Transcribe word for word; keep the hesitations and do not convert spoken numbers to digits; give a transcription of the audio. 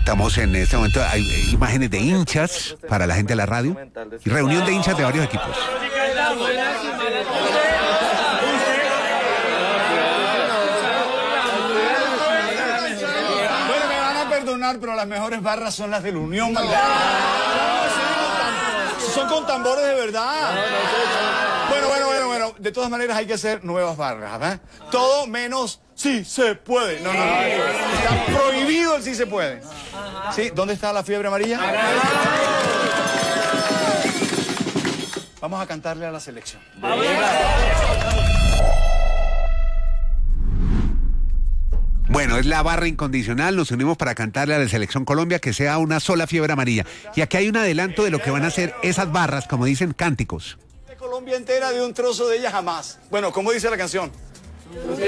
Estamos en este momento, hay imágenes de hinchas para la gente de la radio y reunión de hinchas de varios equipos. Bueno, me van a perdonar, pero las mejores barras son las de la Unión Magdalena. Son con tambores de verdad. Bueno, bueno, bueno, bueno. De todas maneras hay que hacer nuevas barras, ¿verdad? Todo menos sí se puede. No, no, no. Está prohibido el sí se puede. ¿Sí? ¿Dónde está la fiebre amarilla? Vamos a cantarle a la selección. Bueno, es la barra incondicional, nos unimos para cantarle a la Selección Colombia que sea una sola fiebre amarilla. Y aquí hay un adelanto de lo que van a hacer esas barras, como dicen, cánticos. De Colombia entera, de un trozo de ella jamás. Bueno, ¿cómo dice la canción?